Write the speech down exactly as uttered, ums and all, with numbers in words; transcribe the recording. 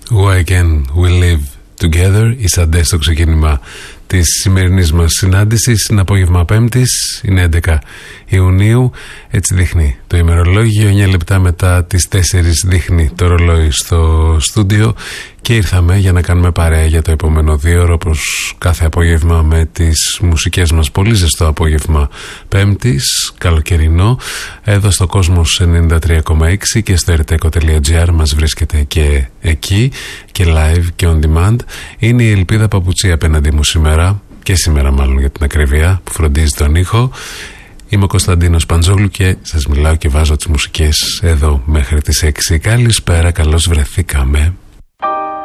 Why Can We Live Together, η Σαντέ στο ξεκίνημα της σημερινής μας συνάντησης. Είναι απόγευμα Πέμπτης, είναι έντεκα Ιουνίου, έτσι δείχνει το ημερολόγιο. εννιά λεπτά μετά τις τέσσερις δείχνει το ρολόι στο στούντιο και ήρθαμε για να κάνουμε παρέα για το επόμενο δύο ώρο, όπως κάθε απόγευμα, με τις μουσικές μας. Πολύ ζεστό απόγευμα Πέμπτης, καλοκαιρινό, εδώ στο Κόσμος ενενήντα τρία κόμμα έξι και στο ερτέκο τελεία τζι άρ μας βρίσκεται και εκεί και live και on demand. Είναι η Ελπίδα Παπουτσή απέναντί μου σήμερα, και σήμερα μάλλον για την ακρίβεια, που φροντίζει τον ήχο. Είμαι ο Κωνσταντίνος Παντζόγλου και σας μιλάω και βάζω τις μουσικές εδώ μέχρι τις έξι. Καλησπέρα, καλώς βρεθήκαμε.